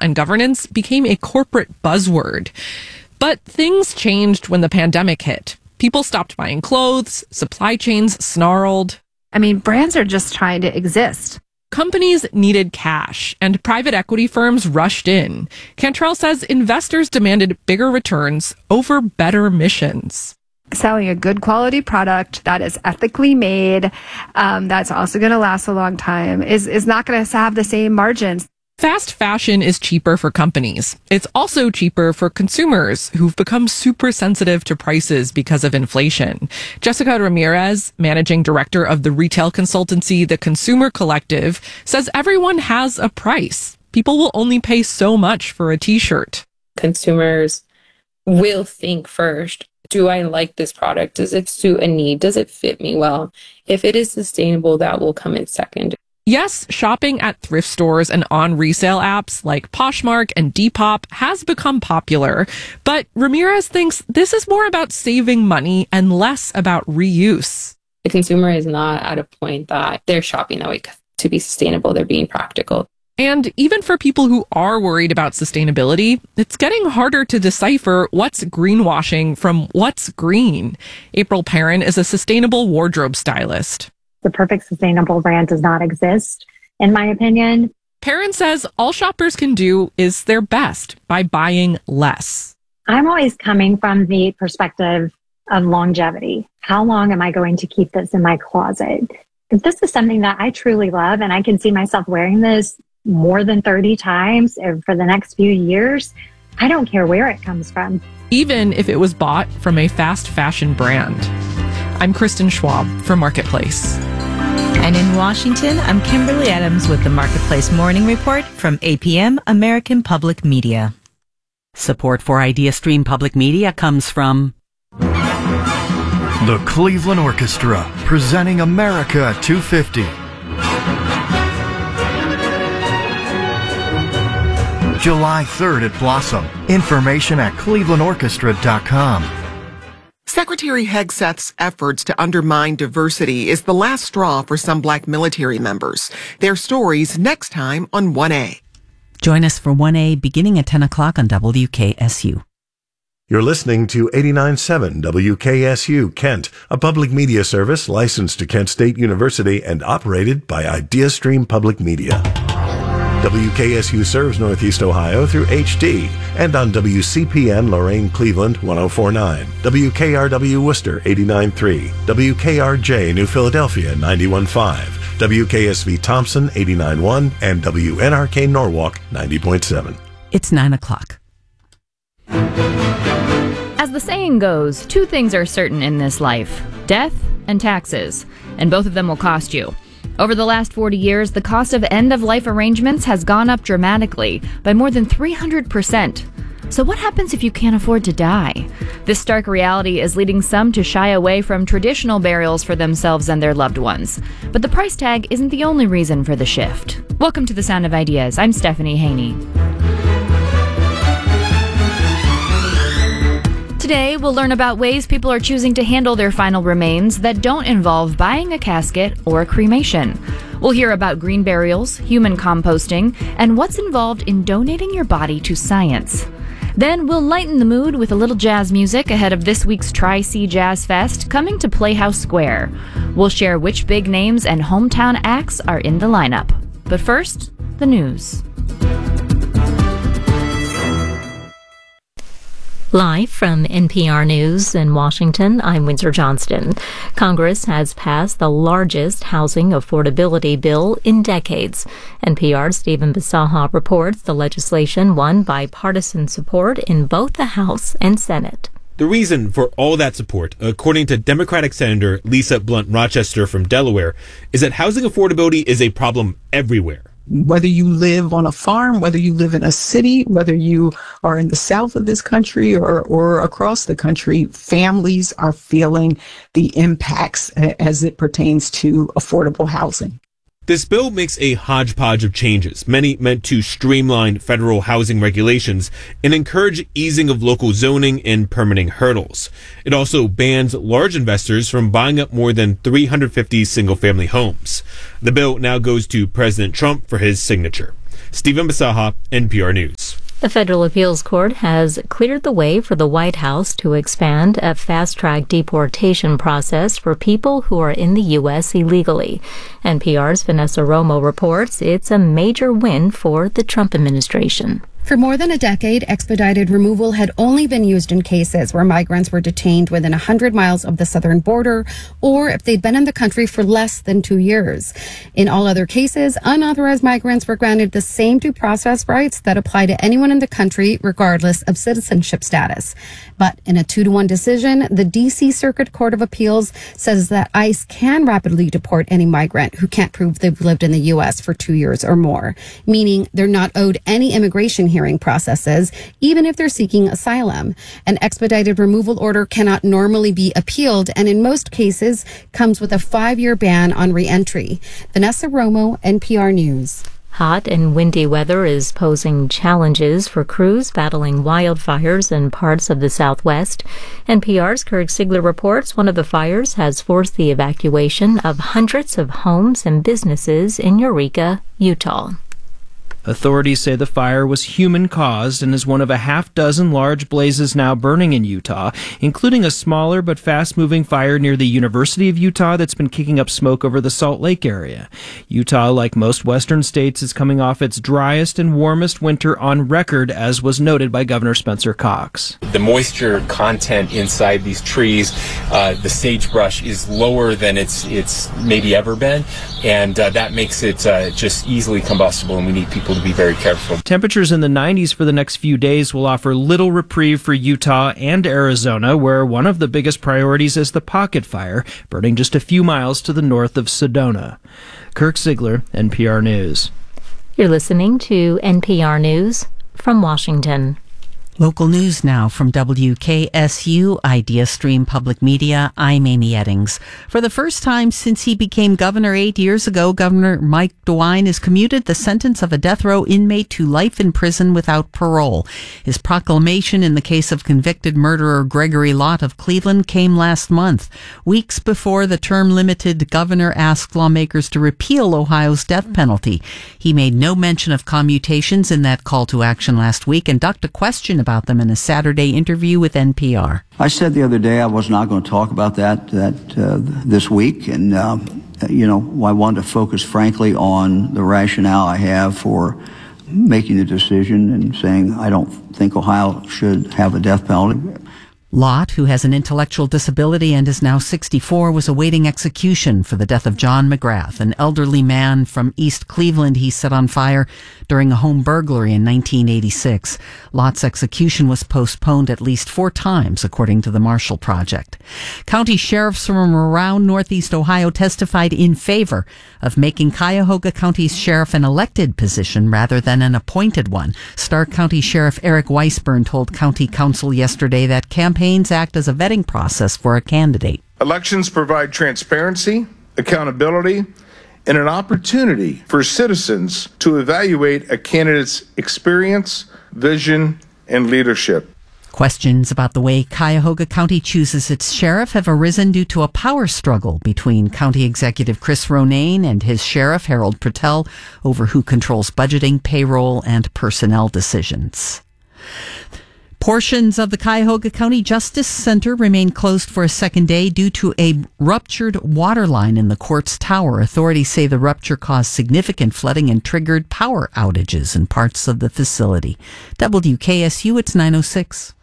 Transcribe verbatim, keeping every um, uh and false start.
and governance became a corporate buzzword. But things changed when the pandemic hit. People stopped buying clothes, supply chains snarled. I mean, brands are just trying to exist. Companies needed cash, and private equity firms rushed in. Cantrell says investors demanded bigger returns over better missions. Selling a good quality product that is ethically made, um, that's also going to last a long time, is, is not going to have the same margins. Fast fashion is cheaper for companies. It's also cheaper for consumers who've become super sensitive to prices because of inflation. Jessica Ramirez, managing director of the retail consultancy The Consumer Collective, says everyone has a price. People will only pay so much for a t-shirt. Consumers will think first, do I like this product? Does it suit a need? Does it fit me well? If it is sustainable, that will come in second. Yes, shopping at thrift stores and on resale apps like Poshmark and Depop has become popular, but Ramirez thinks this is more about saving money and less about reuse. The consumer is not at a point that they're shopping that way to be sustainable. They're being practical. And even for people who are worried about sustainability, it's getting harder to decipher what's greenwashing from what's green. April Perrin is a sustainable wardrobe stylist. The perfect sustainable brand does not exist, in my opinion. Perrin says all shoppers can do is their best by buying less. I'm always coming from the perspective of longevity. How long am I going to keep this in my closet? If this is something that I truly love and I can see myself wearing this more than thirty times for the next few years, I don't care where it comes from. Even if it was bought from a fast fashion brand. I'm Kristen Schwab for Marketplace. And in Washington, I'm Kimberly Adams with the Marketplace Morning Report from A P M American Public Media. Support for IdeaStream Public Media comes from the Cleveland Orchestra, presenting America at two fifty. July third at Blossom. Information at cleveland orchestra dot com. Secretary Hegseth's efforts to undermine diversity is the last straw for some black military members. Their stories next time on one A. Join us for one A beginning at ten o'clock on W K S U. You're listening to eighty-nine point seven W K S U Kent, a public media service licensed to Kent State University and operated by IdeaStream Public Media. W K S U serves Northeast Ohio through H D and on W C P N Lorain Cleveland one oh four point nine, W K R W Worcester eighty-nine point three, W K R J New Philadelphia ninety-one point five, W K S V Thompson eighty-nine point one, and W N R K Norwalk ninety point seven. It's nine o'clock. As the saying goes, two things are certain in this life: death and taxes, and both of them will cost you. Over the last forty years, the cost of end-of-life arrangements has gone up dramatically by more than three hundred percent. So what happens if you can't afford to die? This stark reality is leading some to shy away from traditional burials for themselves and their loved ones. But the price tag isn't the only reason for the shift. Welcome to The Sound of Ideas. I'm Stephanie Haney. Today, we'll learn about ways people are choosing to handle their final remains that don't involve buying a casket or a cremation. We'll hear about green burials, human composting, and what's involved in donating your body to science. Then we'll lighten the mood with a little jazz music ahead of this week's Tri-C Jazz Fest coming to Playhouse Square. We'll share which big names and hometown acts are in the lineup. But first, the news. Live from N P R News in Washington, I'm Windsor Johnston. Congress has passed the largest housing affordability bill in decades. N P R's Stephen Bisaha reports the legislation won bipartisan support in both the House and Senate. The reason for all that support, according to Democratic Senator Lisa Blunt Rochester from Delaware, is that housing affordability is a problem everywhere. Whether you live on a farm, whether you live in a city, whether you are in the south of this country or, or across the country, families are feeling the impacts as it pertains to affordable housing. This bill makes a hodgepodge of changes, many meant to streamline federal housing regulations and encourage easing of local zoning and permitting hurdles. It also bans large investors from buying up more than three hundred fifty single-family homes. The bill now goes to President Trump for his signature. Stephen Basaha, N P R News. The federal appeals court has cleared the way for the White House to expand a fast-track deportation process for people who are in the U S illegally. N P R's Vanessa Romo reports it's a major win for the Trump administration. For more than a decade, expedited removal had only been used in cases where migrants were detained within one hundred miles of the southern border or if they'd been in the country for less than two years. In all other cases, unauthorized migrants were granted the same due process rights that apply to anyone in the country, regardless of citizenship status. But in a two to one decision, the D C Circuit Court of Appeals says that ICE can rapidly deport any migrant who can't prove they've lived in the U S for two years or more, meaning they're not owed any immigration hearing processes, even if they're seeking asylum. An expedited removal order cannot normally be appealed and in most cases comes with a five-year ban on re-entry. Vanessa Romo, N P R News. Hot and windy weather is posing challenges for crews battling wildfires in parts of the Southwest. N P R's Kirk Sigler reports one of the fires has forced the evacuation of hundreds of homes and businesses in Eureka, Utah. Authorities say the fire was human-caused and is one of a half-dozen large blazes now burning in Utah, including a smaller but fast-moving fire near the University of Utah that's been kicking up smoke over the Salt Lake area. Utah, like most western states, is coming off its driest and warmest winter on record, as was noted by Governor Spencer Cox. The moisture content inside these trees, uh, the sagebrush, is lower than it's it's maybe ever been, and uh, that makes it uh, just easily combustible, and we need people to be very careful. Temperatures in the nineties for the next few days will offer little reprieve for Utah and Arizona, where one of the biggest priorities is the Pocket Fire, burning just a few miles to the north of Sedona. Kirk Sigler, N P R News. You're listening to N P R News from Washington. Local news now from W K S U Idea Stream Public Media. I'm Amy Eddings. For the first time since he became governor eight years ago, Governor Mike DeWine has commuted the sentence of a death row inmate to life in prison without parole. His proclamation in the case of convicted murderer Gregory Lott of Cleveland came last month, weeks before the term-limited governor asked lawmakers to repeal Ohio's death penalty. He made no mention of commutations in that call to action last week and ducked a question about them in a Saturday interview with N P R. I said the other day I was not going to talk about that that uh, this week, and uh, you know, I wanted to focus frankly on the rationale I have for making the decision and saying I don't think Ohio should have a death penalty. Lott, who has an intellectual disability and is now sixty-four, was awaiting execution for the death of John McGrath, an elderly man from East Cleveland he set on fire during a home burglary in nineteen eighty-six. Lott's execution was postponed at least four times, according to the Marshall Project. County sheriffs from around Northeast Ohio testified in favor of making Cuyahoga County's sheriff an elected position rather than an appointed one. Stark County Sheriff Eric Weisburn told County Council yesterday that campaigns act as a vetting process for a candidate. Elections provide transparency, accountability, and an opportunity for citizens to evaluate a candidate's experience, vision, and leadership. Questions about the way Cuyahoga County chooses its sheriff have arisen due to a power struggle between County Executive Chris Ronayne and his sheriff Harold Pertell over who controls budgeting, payroll, and personnel decisions. Portions of the Cuyahoga County Justice Center remain closed for a second day due to a ruptured water line in the court's tower. Authorities say the rupture caused significant flooding and triggered power outages in parts of the facility. W K S U, it's nine oh six.